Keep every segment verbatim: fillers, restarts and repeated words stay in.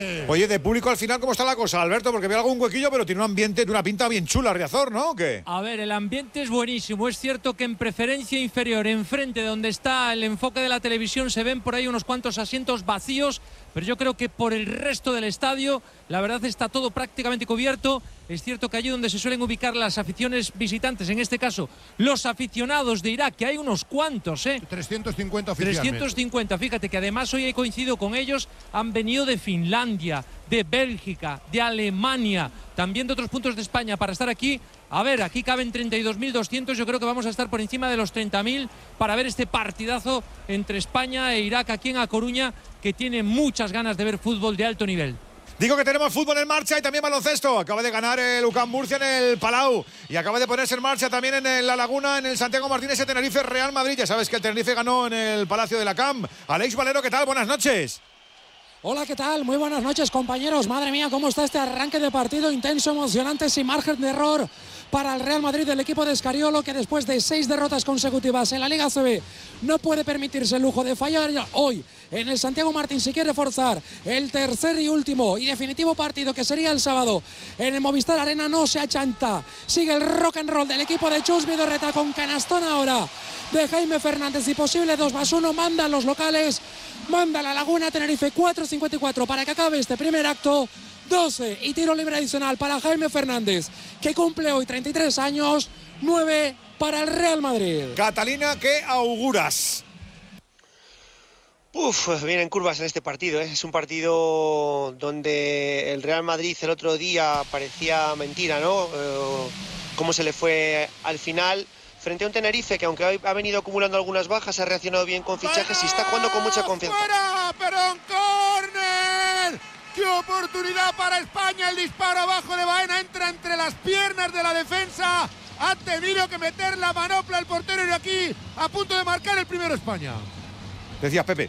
Oye, de público al final, ¿cómo está la cosa, Alberto? Porque veo algún huequillo, pero tiene un ambiente, una pinta bien chula, Riazor, ¿no? ¿O qué? A ver, el ambiente es buenísimo. Es cierto que en preferencia inferior, enfrente de donde está el enfoque de la televisión, se ven por ahí unos cuantos asientos vacíos, pero yo creo que por el resto del estadio, la verdad está todo prácticamente cubierto. Es cierto que allí donde se suelen ubicar las aficiones visitantes, en este caso los aficionados de Irak, que hay unos cuantos, ¿eh? trescientos cincuenta oficialmente. trescientos cincuenta, fíjate que además hoy he coincidido con ellos, han venido de Finlandia, de Bélgica, de Alemania, también de otros puntos de España para estar aquí. A ver, aquí caben treinta y dos mil doscientos, yo creo que vamos a estar por encima de los treinta mil para ver este partidazo entre España e Irak aquí en A Coruña, que tiene muchas ganas de ver fútbol de alto nivel. Digo que tenemos fútbol en marcha y también baloncesto. Acaba de ganar el U C A M Murcia en el Palau y acaba de ponerse en marcha también en La Laguna, en el Santiago Martínez, el Tenerife Real Madrid. Ya sabes que el Tenerife ganó en el Palacio de la C A M. Aleix Valero, ¿qué tal? Buenas noches. Hola, ¿qué tal? Muy buenas noches, compañeros. Madre mía, cómo está este arranque de partido intenso, emocionante, sin margen de error para el Real Madrid, del equipo de Scariolo, que después de seis derrotas consecutivas en la Liga A C B no puede permitirse el lujo de fallar hoy en el Santiago Martín si quiere forzar el tercer y último y definitivo partido, que sería el sábado en el Movistar Arena. No se achanta, sigue el rock and roll del equipo de Chus Vidorreta con canastón ahora de Jaime Fernández y posible dos más uno. Mandan los locales, manda La Laguna. Tenerife cuatro cincuenta y cuatro para que acabe este primer acto. doce y tiro libre adicional para Jaime Fernández, que cumple hoy treinta y tres años. nueve para el Real Madrid. Catalina, ¿qué auguras? Uf, vienen curvas en este partido, ¿eh? Es un partido donde el Real Madrid el otro día parecía mentira, ¿no? Eh, cómo se le fue al final frente a un Tenerife que, aunque ha venido acumulando algunas bajas, ha reaccionado bien con fichajes y está jugando con mucha confianza. ¡Fuera! ¡Pero en córner! ¡Qué oportunidad para España! El disparo abajo de Baena entra entre las piernas de la defensa. Ha tenido que meter la manopla el portero y aquí a punto de marcar el primero España. Decías, Pepe.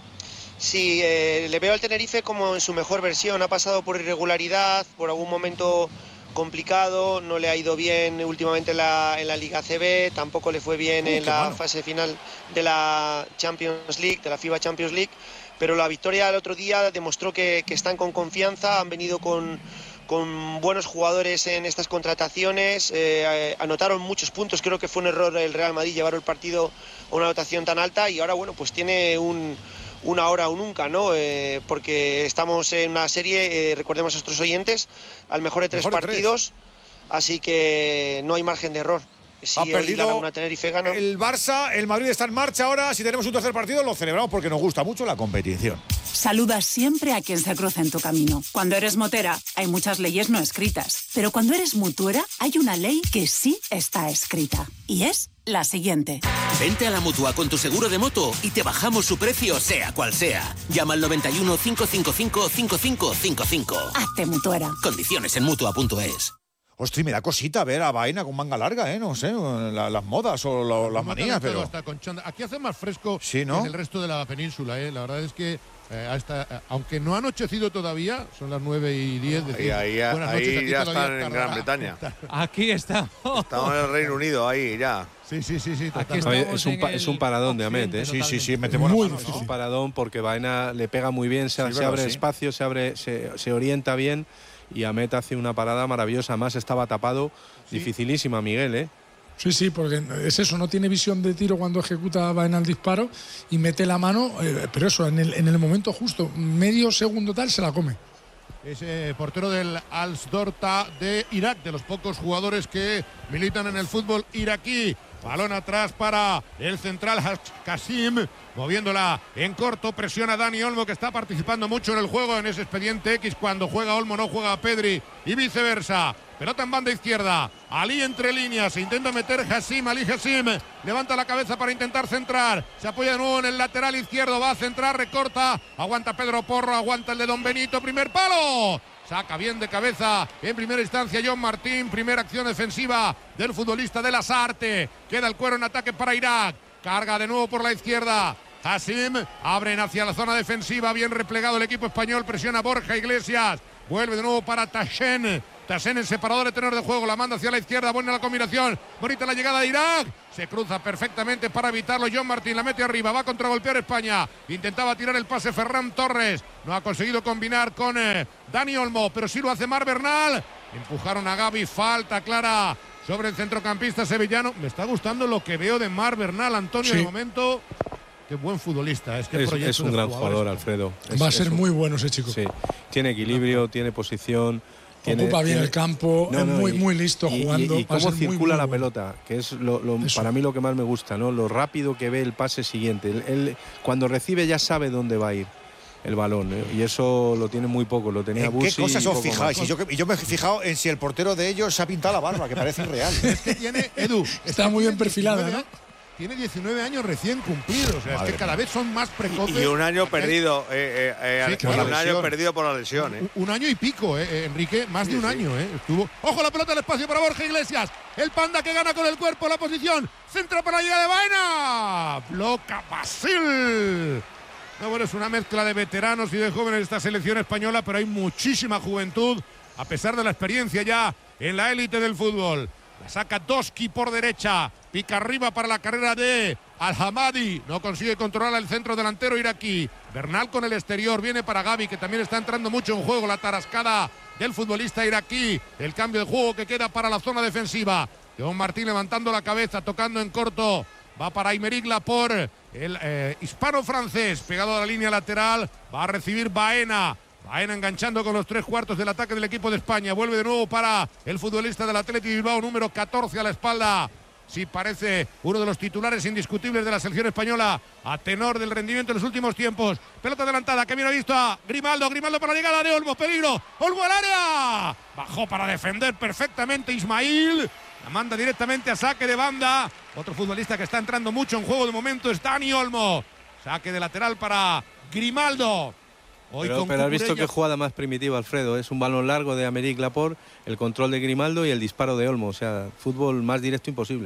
Sí, eh, le veo al Tenerife como en su mejor versión. Ha pasado por irregularidad, por algún momento complicado, no le ha ido bien últimamente en la, en la Liga A C B, tampoco le fue bien uh, en la malo. fase final de la Champions League, de la FIBA Champions League, pero la victoria el otro día demostró que, que están con confianza, han venido con, con buenos jugadores en estas contrataciones, eh, anotaron muchos puntos. Creo que fue un error el Real Madrid llevar el partido a una anotación tan alta y ahora, bueno, pues tiene un... una hora o nunca, ¿no? Eh, porque estamos en una serie, eh, recordemos a nuestros oyentes, al mejor de tres mejor partidos, tres. Así que no hay margen de error. Si ha perdido una Tenerife gana. El Barça, el Madrid está en marcha ahora. Si tenemos un tercer partido, lo celebramos porque nos gusta mucho la competición. Saluda siempre a quien se cruza en tu camino. Cuando eres motera, hay muchas leyes no escritas. Pero cuando eres mutuera, hay una ley que sí está escrita. Y es la siguiente. Vente a la Mutua con tu seguro de moto y te bajamos su precio, sea cual sea. Llama al noventa y uno, cinco cinco cinco, cinco cinco cinco cinco. Hazte mutuera. Condiciones en mutua punto es. Ostras, me da cosita ver a Baena con manga larga, ¿eh? No sé, la, las modas o lo, las manías, pero... Hasta con chanda. Aquí hace más fresco sí, ¿no? que en el resto de la península, ¿eh? La verdad es que, eh, hasta, aunque no ha anochecido todavía, son las nueve y diez. Decir, ahí, ahí, buenas noches, ahí ya están en Gran Bretaña. Aquí estamos. Estamos en el Reino Unido, ahí ya. Sí, sí, sí, sí. Aquí es, un, es un paradón de Amet, ¿eh? Sí, sí, sí, metemos muy la mano, ¿no? Es un paradón porque Baena le pega muy bien, se, sí, se abre sí. espacio, se abre, se, se orienta bien. Y Amet hace una parada maravillosa, más estaba tapado, sí. Dificilísima, Miguel, ¿eh? Sí, sí, porque es eso, no tiene visión de tiro cuando ejecuta Baena el disparo y mete la mano, eh, pero eso, en el, en el momento justo, medio segundo tal, se la come. Ese portero del Al-Dorta de Irak, de los pocos jugadores que militan en el fútbol iraquí. Balón atrás para el central Qasim, moviéndola en corto, presiona Dani Olmo, que está participando mucho en el juego en ese expediente X. Cuando juega Olmo no juega Pedri y viceversa. Pelota en banda izquierda, Ali entre líneas, se intenta meter Qasim, Ali Qasim, levanta la cabeza para intentar centrar, se apoya de nuevo en el lateral izquierdo, va a centrar, recorta, aguanta Pedro Porro, aguanta el de Don Benito, primer palo. Saca bien de cabeza en primera instancia John Martín. Primera acción defensiva del futbolista de Lasarte. Queda el cuero en ataque para Irak. Carga de nuevo por la izquierda. Qasim, abren hacia la zona defensiva. Bien replegado el equipo español. Presiona Borja Iglesias. Vuelve de nuevo para Tachen. Tassen, el separador de tenor de juego, la manda hacia la izquierda, buena la combinación, bonita la llegada de Irak, se cruza perfectamente para evitarlo John Martín, la mete arriba, va a contragolpear España, intentaba tirar el pase Ferran Torres, no ha conseguido combinar con eh, Dani Olmo, pero sí lo hace Marc Bernal, empujaron a Gavi, falta clara sobre el centrocampista sevillano. Me está gustando lo que veo de Marc Bernal, Antonio, sí. De momento. Qué buen futbolista. Es, que es, es un gran jugador, Alfredo. Es, Va a ser un, muy bueno ese chico. Sí. Tiene equilibrio, tiene posición. Tiene, Ocupa bien tiene, el campo, no, es no, muy, y, muy listo y, jugando. Y, y cómo circula muy, muy la bueno. pelota, que es lo, lo, para mí lo que más me gusta, ¿no? Lo rápido que ve el pase siguiente. Él, él cuando recibe ya sabe dónde va a ir el balón, ¿eh? Y eso lo tiene muy poco, lo tenía Bussi. ¿Qué cosas os fijáis? Y yo, y yo me he fijado en si el portero de ellos se ha pintado la barba, que parece real. Es que tiene, Edu, está muy bien perfilada, ¿no? Tiene diecinueve años recién cumplidos, o sea, es que cada vez son más precoces. Y un año perdido, eh, eh, eh, sí, un año lesión. perdido por la lesión. Eh. Un, un año y pico, eh, Enrique, más sí, de un sí. año. Eh, estuvo. Ojo la pelota al espacio para Borja Iglesias. El Panda que gana con el cuerpo la posición. Centra para la llegada de Baena. Bloca Basil. No, bueno, es una mezcla de veteranos y de jóvenes esta selección española, pero hay muchísima juventud, a pesar de la experiencia ya en la élite del fútbol. La saca Doski por derecha, pica arriba para la carrera de Al-Hamadi, no consigue controlar el centro delantero iraquí. Bernal con el exterior, viene para Gavi, que también está entrando mucho en juego, la tarascada del futbolista iraquí, el cambio de juego que queda para la zona defensiva. John Martín levantando la cabeza, tocando en corto, va para Aymeric Laporte, el eh, hispano-francés, pegado a la línea lateral, va a recibir Baena. Baena enganchando con los tres cuartos del ataque del equipo de España. Vuelve de nuevo para el futbolista del Athletic Bilbao, número catorce a la espalda. Sí, parece uno de los titulares indiscutibles de la selección española a tenor del rendimiento en los últimos tiempos. Pelota adelantada, que viene visto a Grimaldo. Grimaldo para la llegada de Olmo. Peligro. Olmo al área. Bajó para defender perfectamente Ismail. La manda directamente a saque de banda. Otro futbolista que está entrando mucho en juego de momento es Dani Olmo. Saque de lateral para Grimaldo. Hoy pero, pero has visto qué jugada más primitiva, Alfredo. Es un balón largo de Aymeric Laporte, el control de Grimaldo y el disparo de Olmo. O sea, fútbol más directo imposible.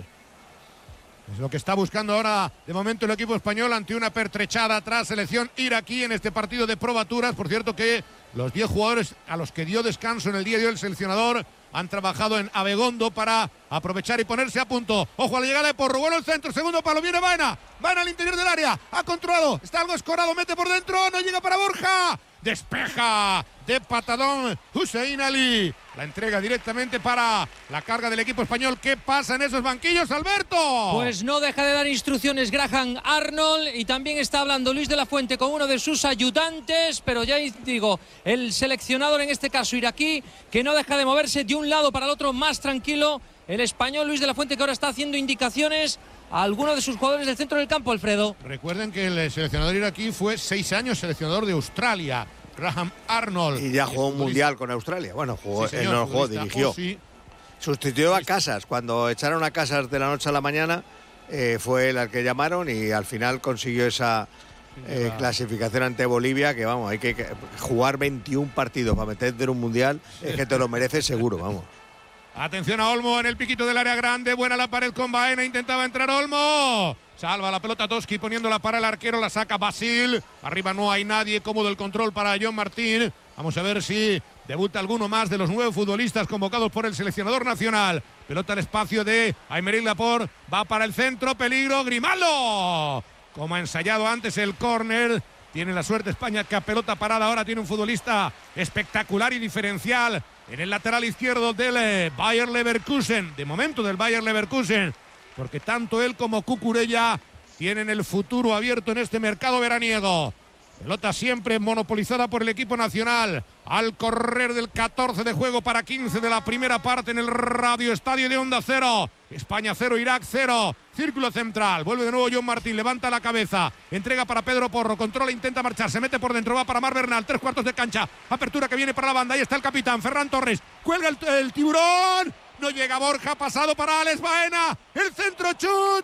Es lo que está buscando ahora de momento el equipo español ante una pertrechada tras selección iraquí en este partido de probaturas. Por cierto que los diez jugadores a los que dio descanso en el día de hoy el seleccionador han trabajado en Abegondo para aprovechar y ponerse a punto. Ojo a la llegada de Porro, bueno el centro, segundo palo, viene Baena, Baena al interior del área, ha controlado, está algo escorado, mete por dentro, no llega para Borja, despeja de patadón Hussein Ali, la entrega directamente para la carga del equipo español. ¿Qué pasa en esos banquillos, Alberto? Pues no deja de dar instrucciones Graham Arnold y también está hablando Luis de la Fuente con uno de sus ayudantes, pero ya digo, el seleccionador en este caso iraquí, que no deja de moverse de un lado para el otro más tranquilo, el español Luis de la Fuente, que ahora está haciendo indicaciones a alguno de sus jugadores del centro del campo, Alfredo. Recuerden que el seleccionador iraquí fue seis años seleccionador de Australia, Graham Arnold. Y ya jugó un mundial con Australia. Bueno, jugó, sí, señor, él no jugó, dirigió. Sí. Sustituyó a Casas. Cuando echaron a Casas de la noche a la mañana, eh, fue el al que llamaron y al final consiguió esa eh, clasificación ante Bolivia, que vamos, hay que, que jugar veintiún partidos para meterte en un mundial, es que te lo mereces seguro, vamos. Atención a Olmo en el piquito del área grande, buena la pared con Baena, intentaba entrar Olmo. Salva la pelota Toski poniéndola para el arquero, la saca Basil. Arriba no hay nadie, cómodo el control para John Martín. Vamos a ver si debuta alguno más de los nueve futbolistas convocados por el seleccionador nacional. Pelota al espacio de Aymeric Laporte, va para el centro, peligro, Grimaldo. Como ha ensayado antes el córner. Tiene la suerte España que a pelota parada ahora tiene un futbolista espectacular y diferencial en el lateral izquierdo del Bayer Leverkusen. De momento del Bayer Leverkusen. Porque tanto él como Cucurella tienen el futuro abierto en este mercado veraniego. Pelota siempre monopolizada por el equipo nacional. Al correr del catorce de juego para quince de la primera parte en el Radio Estadio de Onda Cero. España cero, Irak cero. Círculo central. Vuelve de nuevo John Martín. Levanta la cabeza. Entrega para Pedro Porro. Controla, intenta marchar. Se mete por dentro. Va para Marc Bernal. Tres cuartos de cancha. Apertura que viene para la banda. Ahí está el capitán Ferran Torres. Cuelga el, el tiburón. No llega Borja. Pasado para Alex Baena. El centro chut.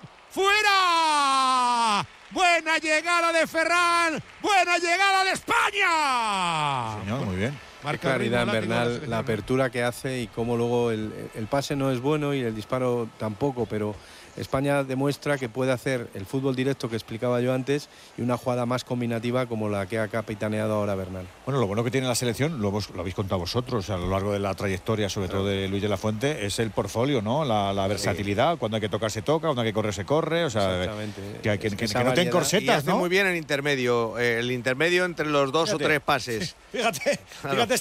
¡Fuera! Buena llegada de Ferran. Buena llegada de España. Señor, muy bien. Qué claridad en Bernal, la apertura que hace y cómo luego el, el pase no es bueno y el disparo tampoco, pero España demuestra que puede hacer el fútbol directo que explicaba yo antes y una jugada más combinativa como la que ha capitaneado ahora Bernal. Bueno, lo bueno que tiene la selección, lo, hemos, lo habéis contado vosotros a lo largo de la trayectoria, sobre claro. todo de Luis de la Fuente, es el portfolio, ¿no? La, la versatilidad, sí. Cuando hay que tocar se toca, cuando hay que correr se corre, o sea, que, que, que, que, que no te encorsetas, y hace ¿no? muy bien el intermedio, eh, el intermedio entre los dos fíjate, o tres pases. Fíjate, claro. fíjate